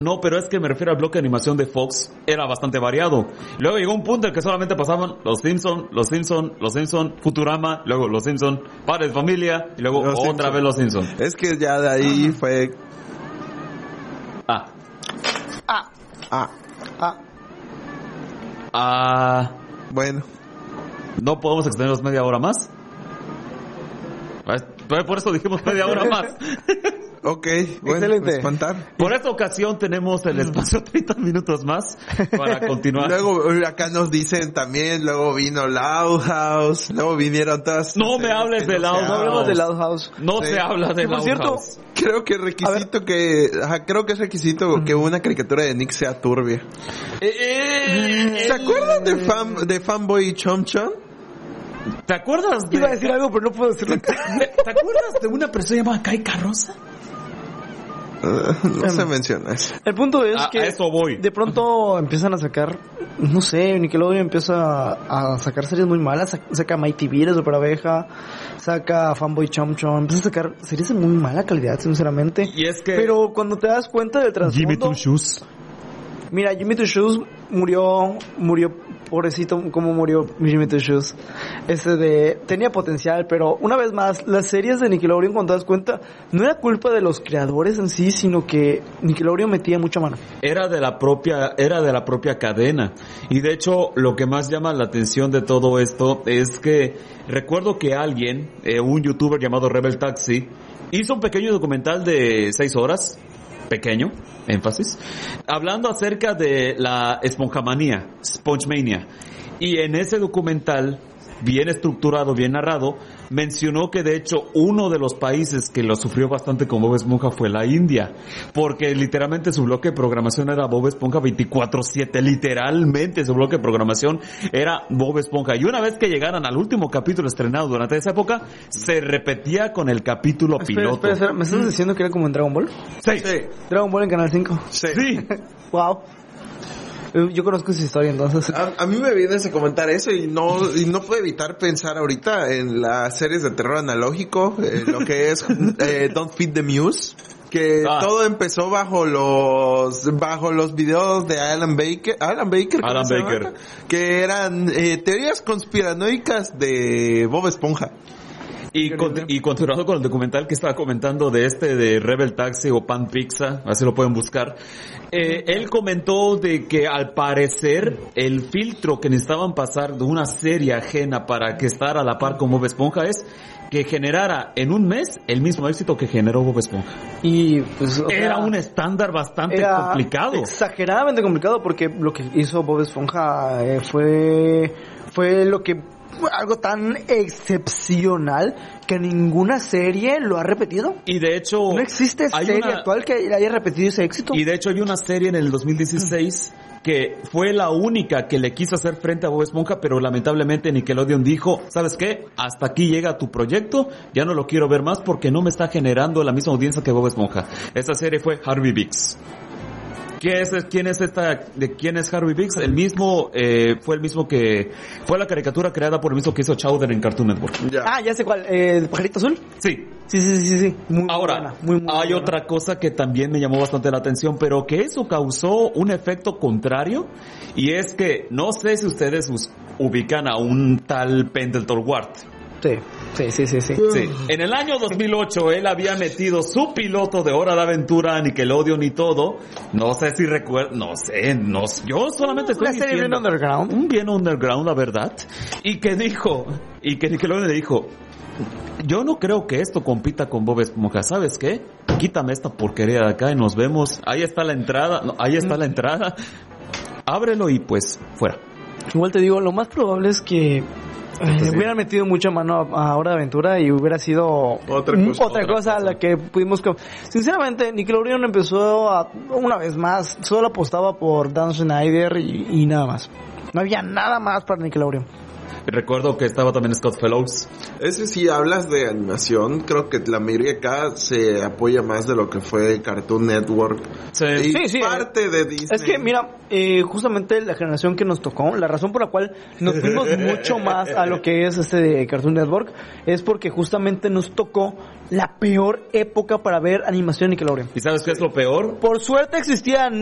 No, pero es que me refiero al bloque de animación de Fox, era bastante variado. Luego llegó un punto en que solamente pasaban Los Simpson, Futurama, luego Los Simpson, Padres de Familia, y luego Los otra Simpson. vez Los Simpson. Es que ya de ahí fue... Bueno. ¿No podemos extendernos media hora más? Por eso dijimos media hora más. Ok, bueno, Excelente. espantar. Por esta ocasión tenemos el espacio 30 minutos más para continuar. Luego acá nos dicen también, luego vino Loud House, luego vinieron todas... No me hables de Loud No House. hablemos de Loud House. No Sí. se habla de Por Loud cierto, House. Creo que creo que es requisito que una caricatura de Nick sea turbia. ¿Se acuerdan de Fanboy Chom Chom? ¿Te acuerdas de... Iba a decir algo, pero no puedo decirlo. ¿Te acuerdas de una persona llamada Kai Carroza? No se menciona eso. El punto es A que eso voy. de pronto empiezan a sacar, no sé, Nickelodeon empieza a sacar series muy malas, saca Mighty Beat, Super Abeja, saca Fanboy Chom Chom, empieza a sacar series de muy mala calidad, sinceramente. Y es que... Pero cuando te das cuenta del Jimmy trasfondo... Two Shoes. Mira, Jimmy Two Shoes murió, pobrecito, como murió Jimmy Two Shoes. Tenía potencial, pero una vez más, las series de Nickelodeon, cuando te das cuenta, no era culpa de los creadores en sí, sino que Nickelodeon metía mucha mano. Era de la propia cadena. Y de hecho, lo que más llama la atención de todo esto es que recuerdo que alguien, un youtuber llamado Rebel Taxi, hizo un pequeño documental de 6 horas, pequeño, énfasis, hablando acerca de la esponjamanía, Spongemania. Y en ese documental, bien estructurado, bien narrado, mencionó que de hecho uno de los países que lo sufrió bastante con Bob Esponja fue la India, porque literalmente su bloque de programación era Bob Esponja 24/7, literalmente su bloque de programación era Bob Esponja, y una vez que llegaran al último capítulo estrenado durante esa época, se repetía con el capítulo piloto. Espera, ¿me estás diciendo que era como en Dragon Ball? Sí. Dragon Ball en Canal 5. Sí. Wow. Yo conozco esa historia, entonces. A mí me viene a comentar eso y no puedo evitar pensar ahorita en las series de terror analógico, lo que es Don't Feed the Muse, que todo empezó bajo los videos de Alan Baker, ¿cómo se llama? Que eran teorías conspiranoicas de Bob Esponja. Y continuando con el documental que estaba comentando de Rebel Taxi o Pan Pizza, así lo pueden buscar, él comentó de que al parecer el filtro que necesitaban pasar de una serie ajena para que estar a la par con Bob Esponja es que generara en un mes el mismo éxito que generó Bob Esponja. Y pues Era un estándar bastante complicado. Exageradamente complicado, porque lo que hizo Bob Esponja fue lo que algo tan excepcional que ninguna serie lo ha repetido. Y de hecho no existe serie actual que haya repetido ese éxito. Y de hecho hay una serie en el 2016 que fue la única que le quiso hacer frente a Bob Esponja, pero lamentablemente Nickelodeon dijo, ¿sabes qué? Hasta aquí llega tu proyecto, ya no lo quiero ver más porque no me está generando la misma audiencia que Bob Esponja. Esa serie fue Harvey Biggs. ¿Quién es Harvey Biggs? Fue el mismo que fue la caricatura creada por el mismo que hizo Chowder en Cartoon Network. Ya sé cuál, ¿el pajarito azul? Sí. Sí. Ahora, muy hay buena. otra cosa que también me llamó bastante la atención, pero que eso causó un efecto contrario, y es que no sé si ustedes ubican a un tal Pendleton Ward. Sí. En el año 2008 él había metido su piloto de Hora de Aventura a Nickelodeon y todo. No sé si recuerdo, yo solamente estoy Una serie bien underground. Un bien underground, la verdad. Y que Nickelodeon le dijo, yo no creo que esto compita con Bob Esponja, ¿sabes qué? Quítame esta porquería de acá y nos vemos. Ahí está la entrada, ábrelo y pues, fuera. Igual te digo, lo más probable es que hubieran metido mucha mano a Hora de Aventura y hubiera sido otra cosa a la que pudimos... Sinceramente, Nickelodeon empezó una vez más, solo apostaba por Dan Schneider y nada más. No había nada más para Nickelodeon. Recuerdo que estaba también Scott Fellows. Ese sí, hablas de animación, creo que la mayoría acá se apoya más de lo que fue Cartoon Network. Sí. Y Sí, parte de Disney. Es que, mira, justamente la generación que nos tocó, la razón por la cual nos fuimos mucho más a lo que es de Cartoon Network, es porque justamente nos tocó la peor época para ver animación en Nickelodeon. ¿Y sabes qué es lo peor? Por suerte existían